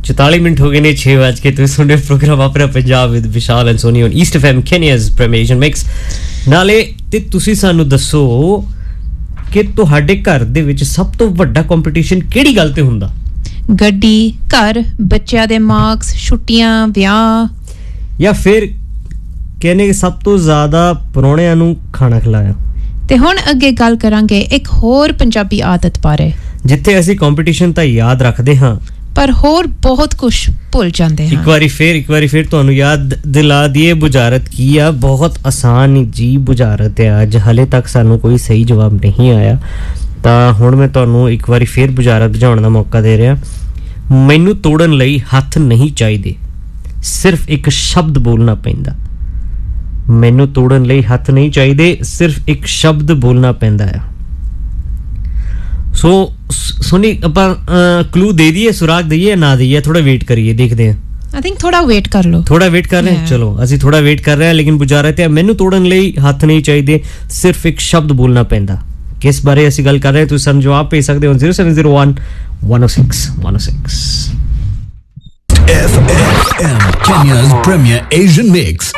44 minute ਹੋ ਗਏ ਨੇ 6 ਵਜ ਕੇ ਤੁਸੀਂ ਸੁਣ ਰਹੇ ਪ੍ਰੋਗਰਾਮ ਆਪਣਾ Punjab with Vishal and Soni on East FM ਕੈਨੀਆਜ਼ ਪ੍ਰੈਮੀਅਰ mix ਨਾਲੇ ਤੇ ਤੁਸੀਂ ਸਾਨੂੰ ਦੱਸੋ ਕਿ ਤੁਹਾਡੇ ਘਰ ਦੇ ਵਿੱਚ ਸਭ ਤੋਂ ਵੱਡਾ ਕੰਪੀਟੀਸ਼ਨ ਕਿਹੜੀ ਗੱਲ ਤੇ ਹੁੰਦਾ ਗੱਡੀ ਘਰ ਬੱਚਿਆਂ ਦੇ ਮਾਰਕਸ ਛੁੱਟੀਆਂ ਵਿਆਹ ਜਾਂ ਫਿਰ ਕਹਿੰਦੇ ਸਭ ਤੋਂ ਜ਼ਿਆਦਾ ਪਰੌਣਿਆਂ ਨੂੰ ਖਾਣਾ ਖਿਲਾਇਆ ਤੇ ਹੁਣ ਅੱਗੇ ਗੱਲ ਕਰਾਂਗੇ ਇੱਕ ਹੋਰ ਪੰਜਾਬੀ ਆਦਤ ਬਾਰੇ ਜਿੱਥੇ ਅਸੀਂ ਕੰਪੀਟੀਸ਼ਨ ਤਾਂ ਯਾਦ ਰੱਖਦੇ ਹਾਂ ਪਰ ਹੋਰ ਬਹੁਤ ਕੁਝ ਭੁੱਲ ਜਾਂਦੇ ਹਾਂ ਇੱਕ ਵਾਰੀ ਫਿਰ ਤੁਹਾਨੂੰ ਯਾਦ ਦਿਲਾ ਦਈਏ ਬੁਝਾਰਤ ਕੀ ਆ ਬਹੁਤ ਆਸਾਨ ਜੀ ਬੁਝਾਰਤ ਹੈ ਅੱਜ ਹਲੇ ਤੱਕ ਸਾਨੂੰ ਕੋਈ ਸਹੀ ਜਵਾਬ ਨਹੀਂ ਆਇਆ ਤਾਂ ਹੁਣ ਮੈਂ ਤੁਹਾਨੂੰ ਇੱਕ ਵਾਰੀ ਫਿਰ ਬੁਝਾਰਤ ਬੁਝਾਉਣ ਦਾ ਮੌਕਾ ਦੇ ਰਿਹਾ ਮੈਨੂੰ ਤੋੜਨ ਲਈ ਹੱਥ ਨਹੀਂ ਚਾਹੀਦੇ ਸਿਰਫ ਇੱਕ ਸ਼ਬਦ ਬੋਲਣਾ ਪੈਂਦਾ ਮੈਨੂੰ ਤੋੜਨ ਲਈ ਹੱਥ ਨਹੀਂ ਚਾਹੀਦੇ ਸਿਰਫ ਇੱਕ ਸ਼ਬਦ ਬੋਲਣਾ ਪੈਂਦਾ ਆ ਸੋ ਸੁਣੀ ਆਪਾਂ ਕਲੂ ਦੇ ਦਈਏ ਸੁਰਾਗ ਦਈਏ ਨਾ ਦਈਏ ਥੋੜਾ ਵੇਟ ਕਰੀਏ ਦੇਖਦੇ ਹਾਂ आई थिंक थोड़ा वेट कर लो थोड़ा वेट कर रहे हैं चलो ਅਸੀਂ ਥੋੜਾ ਵੇਟ ਕਰ ਰਹੇ ਹਾਂ ਲੇਕਿਨ ਬੁਝਾਰਤ ਹੈ ਮੈਨੂੰ ਤੋੜਨ ਲਈ ਹੱਥ ਨਹੀਂ ਚਾਹੀਦੇ ਸਿਰਫ ਇੱਕ ਸ਼ਬਦ ਬੋਲਣਾ ਪੈਂਦਾ ਕਿਸ ਬਾਰੇ ਅਸੀਂ ਗੱਲ ਕਰ ਰਹੇ ਹਾਂ ਤੁਸੀਂ ਸਾਨੂੰ ਜਵਾਬ ਭੇਜ ਸਕਦੇ ਹੋ 0701 106 106 FM Kenya's Premier Asian Mix